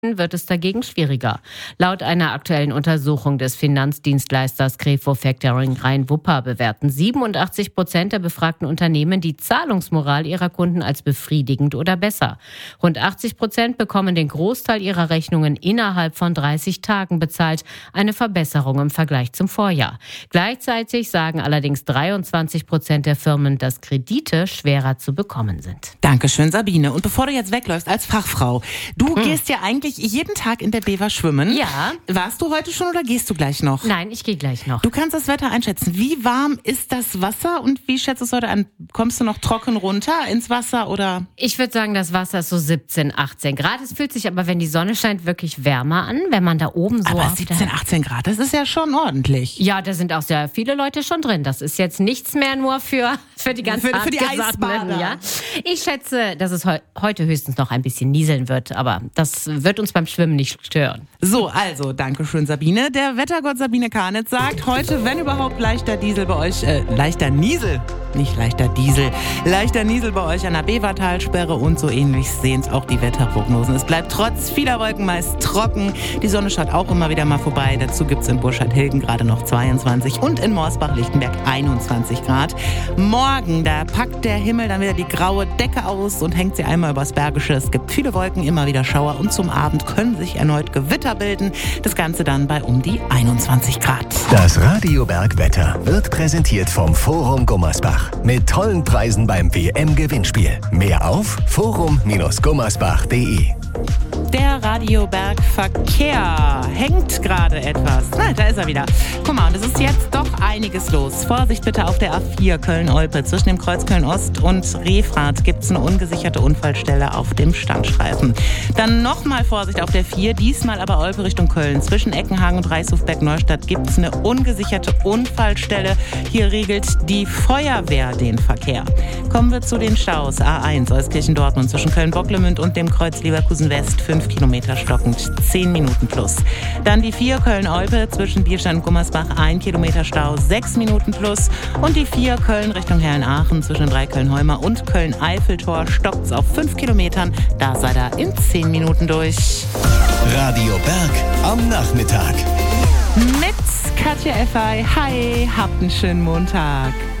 wird es dagegen schwieriger. Laut einer aktuellen Untersuchung des Finanzdienstleisters Grefo Factoring Rhein-Wupper bewerten 87% der befragten Unternehmen die Zahlungsmoral ihrer Kunden als befriedigend oder besser. Rund 80% bekommen den Großteil ihrer Rechnungen innerhalb von 30 Tagen bezahlt, eine Verbesserung im Vergleich zum Vorjahr. Gleichzeitig sagen allerdings 23% der Firmen, dass Kredite schwerer zu bekommen sind. Dankeschön, Sabine. Und bevor du jetzt wegläufst als Fachfrau, du gehst ja eigentlich jeden Tag in der Bever schwimmen. Ja. Warst du heute schon oder gehst du gleich noch? Nein, ich gehe gleich noch. Du kannst das Wetter einschätzen. Wie warm ist das Wasser und wie schätzt du es heute an? Kommst du noch trocken runter ins Wasser oder? Ich würde sagen, das Wasser ist so 17, 18 Grad. Es fühlt sich aber, wenn die Sonne scheint, wirklich wärmer an, wenn man da oben so Aber auf 17, 18 Grad, das ist ja schon ordentlich. Ja, da sind auch sehr viele Leute schon drin. Das ist jetzt nichts mehr nur für die ganz Für die Hartgesottenen, Eisbader. ja. Ich schätze, dass es heute höchstens noch ein bisschen nieseln wird, aber das wird uns beim Schwimmen nicht stören. So, also, Dankeschön, Sabine. Der Wettergott Sabine Karnitz sagt, heute, wenn überhaupt, leichter Diesel bei euch, leichter Niesel. Nicht leichter Diesel. Leichter Niesel bei euch an der Bevertalsperre und so ähnlich sehen es auch die Wetterprognosen. Es bleibt trotz vieler Wolken meist trocken. Die Sonne schaut auch immer wieder mal vorbei. Dazu gibt es in Burscheid-Hilgen gerade noch 22 und in Morsbach-Lichtenberg 21 Grad. Morgen, da packt der Himmel dann wieder die graue Decke aus und hängt sie einmal übers Bergische. Es gibt viele Wolken, immer wieder Schauer und zum Abend können sich erneut Gewitter bilden. Das Ganze dann bei um die 21 Grad. Das Radio Bergwetter wird präsentiert vom Forum Gummersbach. Mit tollen Preisen beim WM-Gewinnspiel. Mehr auf forum-gummersbach.de. Der Radiobergverkehr hängt gerade etwas. Na, da ist er wieder. Guck mal, und es ist jetzt doch einiges los. Vorsicht bitte auf der A4 Köln-Olpe. Zwischen dem Kreuz Köln-Ost und Refrath gibt es eine ungesicherte Unfallstelle auf dem Standstreifen. Dann nochmal Vorsicht auf der 4, diesmal aber Olpe Richtung Köln. Zwischen Eckenhagen und Reichshofberg-Neustadt gibt es eine ungesicherte Unfallstelle. Hier regelt die Feuerwehr den Verkehr. Kommen wir zu den Staus. A1 Euskirchen-Dortmund zwischen Köln-Bocklemünd und dem Kreuz Leverkusen-West 5 Kilometer stockend, 10 Minuten plus. Dann die 4 Köln-Olpe zwischen Bierstein und Gummersbach 1 Kilometer Stau, 6 Minuten plus. Und die 4 Köln Richtung Herrenaachen zwischen 3 Köln-Heumer und Köln-Eiffeltor stockt's auf 5 Kilometern. Da seid ihr in 10 Minuten durch. Radio Berg am Nachmittag. Mit Katja Effey. Hi, habt einen schönen Montag.